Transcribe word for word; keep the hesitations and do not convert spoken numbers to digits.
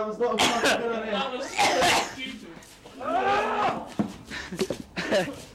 That was not a fucking good idea. That was so stupid.